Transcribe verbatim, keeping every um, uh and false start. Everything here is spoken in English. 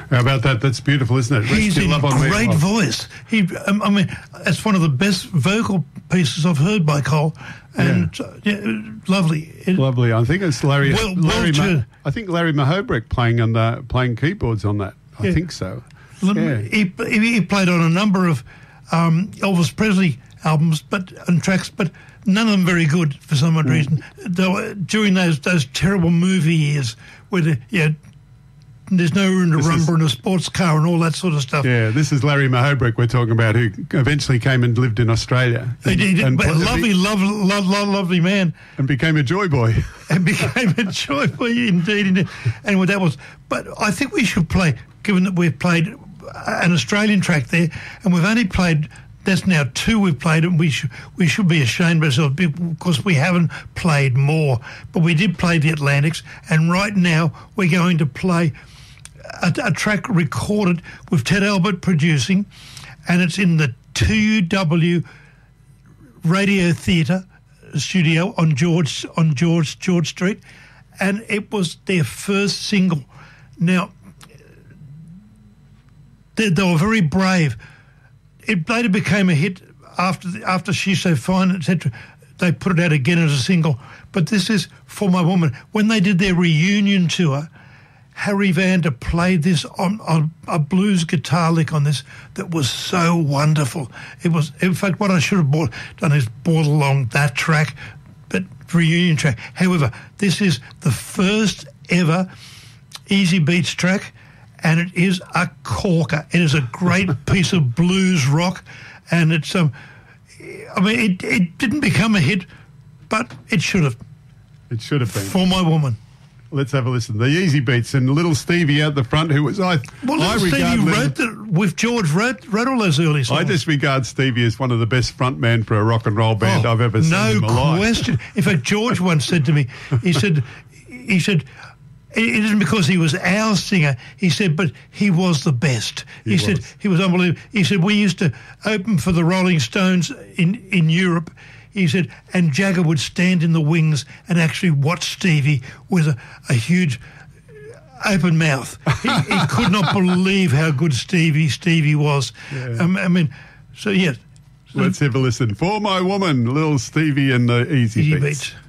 How about that? That's beautiful, isn't it? He's Rescue in Love on great Meatloaf. voice. He, um, I mean, it's one of the best vocal pieces I've heard by Cole, and yeah. Uh, yeah, lovely. It, Lovely. I think it's Larry. Well, Larry well Ma- I think Larry Mahobrick playing on the playing keyboards on that. I Yeah. think so. Yeah. He, he played on a number of um, Elvis Presley albums, but and tracks, but none of them very good for some odd mm. reason. They were, during those those terrible movie years where the, yeah, there's no room to this rumble is, in a sports car and all that sort of stuff. Yeah, this is Larry Mahobrick we're talking about, who eventually came and lived in Australia. And, he did, and a lovely, lovely, lovely, lovely man. And became a joy boy. And became a joy boy, indeed, indeed. And what that was. But I think we should play, given that we've played an Australian track there, and we've only played, that's now two we've played, and we should we should be ashamed of ourselves because we haven't played more. But we did play the Atlantics, and right now we're going to play a, a track recorded with Ted Albert producing, and it's in the two W Radio Theatre studio on George on George George Street, and it was their first single. Now, they, they were very brave. It later became a hit after the, after She's So Fine, et cetera. They put it out again as a single. But this is For My Woman. When they did their reunion tour, Harry Vander played this on, on a blues guitar lick on this that was so wonderful. It was, in fact, what I should have bought, done is bought along that track, but reunion track. However, this is the first ever Easy Beats track, and it is a corker. It is a great piece of blues rock, and it's um, I mean, it it didn't become a hit, but it should have. It should have been. For My Woman. Let's have a listen. The Easy Beats and Little Stevie out the front, who was I. Well, I Little regard Stevie Little, wrote the, with George wrote wrote all those early songs. I just regard Stevie as one of the best frontmen for a rock and roll band oh, I've ever seen no in my life. No question. In fact, George once said to me, he said, he said. It isn't because he was our singer. He said, but he was the best. He, he said he was unbelievable. He said we used to open for the Rolling Stones in, in Europe. He said, and Jagger would stand in the wings and actually watch Stevie with a, a huge open mouth. He, he could not believe how good Stevie Stevie was. Yeah. Um, I mean, so yes. Let's have a listen. For My Woman, Little Stevie and the Easy, Easy Beats. Beats.